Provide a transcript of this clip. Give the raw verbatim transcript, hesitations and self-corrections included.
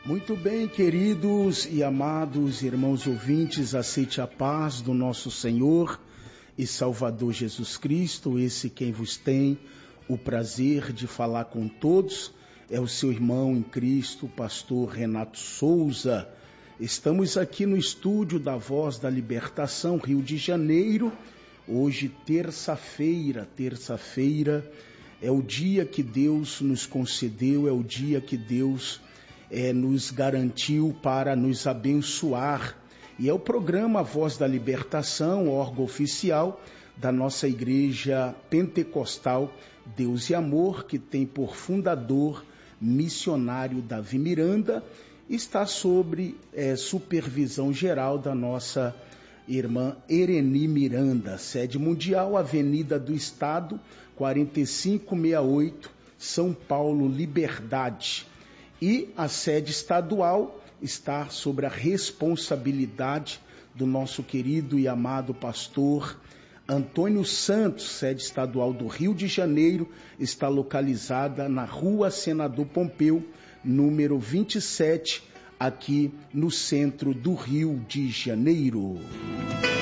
Muito bem, queridos e amados irmãos ouvintes, aceite a paz do nosso Senhor e Salvador Jesus Cristo, esse quem vos tem o prazer de falar com todos, é o seu irmão em Cristo, o pastor Renato Souza. Estamos aqui no estúdio da Voz da Libertação, Rio de Janeiro, hoje terça-feira, terça-feira é o dia que Deus nos concedeu, é o dia que Deus É, nos garantiu para nos abençoar. E é o programa Voz da Libertação, órgão oficial da nossa Igreja Pentecostal Deus e Amor, que tem por fundador missionário Davi Miranda, está sob é, supervisão geral da nossa irmã Ereni Miranda, sede mundial, Avenida do Estado, quarenta e cinco sessenta e oito, São Paulo, Liberdade. E a sede estadual está sobre a responsabilidade do nosso querido e amado pastor Antônio Santos, sede estadual do Rio de Janeiro, está localizada na Rua Senador Pompeu, número vinte e sete, aqui no centro do Rio de Janeiro.